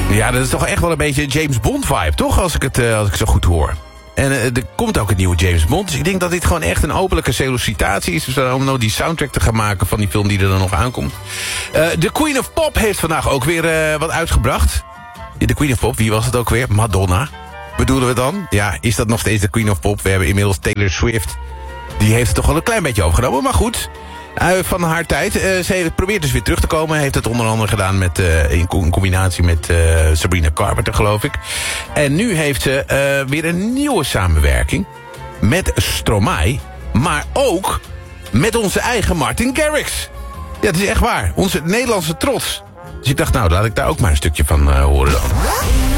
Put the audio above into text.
Ja, dat is toch echt wel een beetje een James Bond vibe, toch? Als ik het zo goed hoor. En er komt ook een nieuwe James Bond. Dus ik denk dat dit gewoon echt een openlijke sollicitatie is. Om nou die soundtrack te gaan maken van die film die er dan nog aankomt. De Queen of Pop heeft vandaag ook weer wat uitgebracht. De Queen of Pop, wie was het ook weer? Madonna. Bedoelen we dan? Ja, is dat nog steeds de Queen of Pop? We hebben inmiddels Taylor Swift. Die heeft het toch wel een klein beetje overgenomen, maar goed. Van haar tijd. Ze probeert dus weer terug te komen. Heeft het onder andere gedaan in combinatie met Sabrina Carpenter, geloof ik. En nu heeft ze weer een nieuwe samenwerking. Met Stromae. Maar ook met onze eigen Martin Garrix. Ja, het is echt waar. Onze Nederlandse trots. Dus ik dacht, nou, laat ik daar ook maar een stukje van horen dan.